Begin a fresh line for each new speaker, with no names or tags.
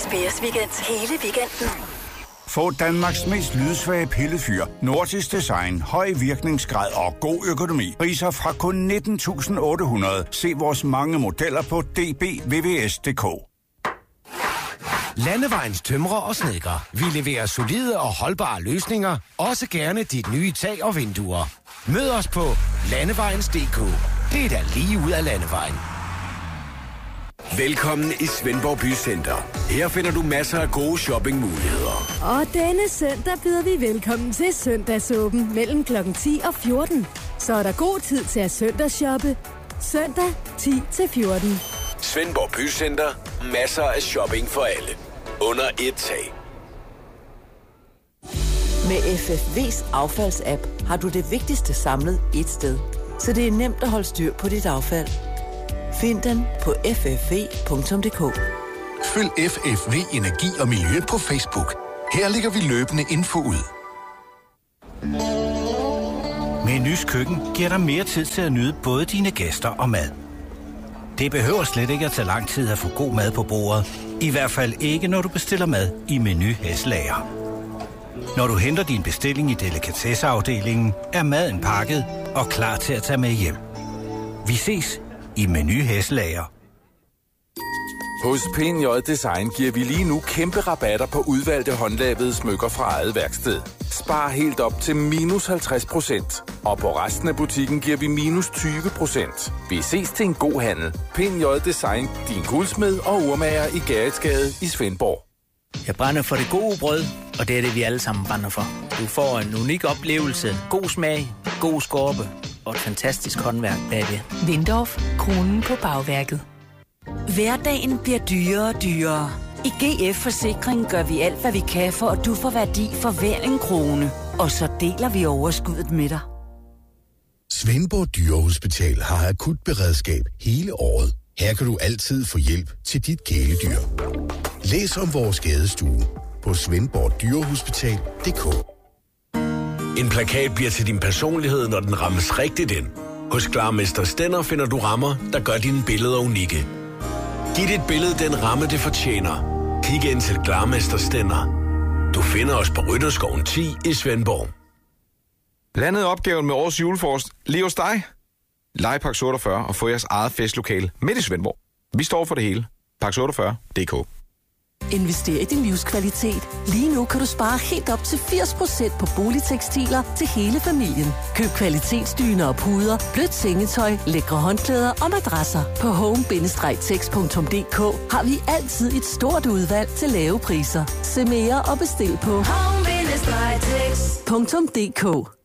Bears weekend hele weekenden.
Få Danmarks mest lydsvage pillefyr, nordisk design, høj virkningsgrad og god økonomi. Priser fra kun 19.800. Se vores mange modeller på dbvvs.dk.
Landevejens tømrer og snedkere. Vi leverer solide og holdbare løsninger. Også gerne dit nye tag og vinduer. Mød os på landevejens.dk. Det er da lige ud af landevejen.
Velkommen i Svendborg Bycenter. Her finder du masser af gode shoppingmuligheder.
Og denne søndag byder vi velkommen til søndagsåben mellem kl. 10 og 14. Så er der god tid til at søndagsshoppe. Søndag 10 til 14.
Svendborg Bycenter. Masser af shopping for alle. Under et tag.
Med FFV's affaldsapp har du det vigtigste samlet ét sted. Så det er nemt at holde styr på dit affald. Find den på ffv.dk.
Følg FFV Energi og Miljø på Facebook. Her lægger vi løbende info ud.
Menus Køkken giver dig mere tid til at nyde både dine gæster og mad. Det behøver slet ikke at tage lang tid at få god mad på bordet. I hvert fald ikke, når du bestiller mad i Meny Hæslager. Når du henter din bestilling i delikatesseafdelingen, er maden pakket og klar til at tage med hjem. Vi ses i Meny Hæslager.
Hos PNJ Design giver vi lige nu kæmpe rabatter på udvalgte håndlavede smykker fra eget værksted. Spar helt op til -50%. Og på resten af butikken giver vi -20%. Vi ses til en god handel. PNJ Design, din guldsmed og urmager i Gerritsgade i Svendborg.
Jeg brænder for det gode brød, og det er det, vi alle sammen brænder for. Du får en unik oplevelse, god smag, god skorpe og et fantastisk håndværk bagved.
Windorf, kronen på bagværket. Hverdagen bliver dyrere og dyrere. I GF Forsikring gør vi alt, hvad vi kan, for at du får værdi for hver en krone. Og så deler vi overskuddet med dig.
Svendborg Dyrehospital har akut beredskab hele året. Her kan du altid få hjælp til dit kæledyr. Læs om vores skadestue på svendborgdyrehospital.dk.
En plakat bliver til din personlighed, når den rammes rigtigt ind. Hos Klarmester Stænder finder du rammer, der gør dine billeder unikke. Giv dit billede den ramme, det fortjener. Kig ind til Klarmester Stænder. Du finder os på Rytterskoven 10 i Svendborg.
Landede opgaven med årets julefrokost lige hos dig. Lej Park 48 og få jeres eget festlokale midt i Svendborg. Vi står for det hele. Park48.dk.
Invester i din livskvalitet. Lige nu kan du spare helt op til 80% på boligtekstiler til hele familien. Køb kvalitetsdyner og puder, blødt sengetøj, lækre håndklæder og madrasser. På home-tex.dk har vi altid et stort udvalg til lave priser. Se mere og bestil på home-tex.dk.